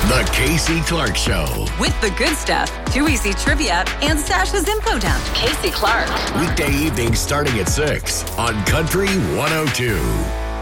The Casey Clark Show. With the good stuff, 2EC Trivia, and Sasha's Info Dump. Casey Clark. Weekday evenings starting at 6 on Country 102.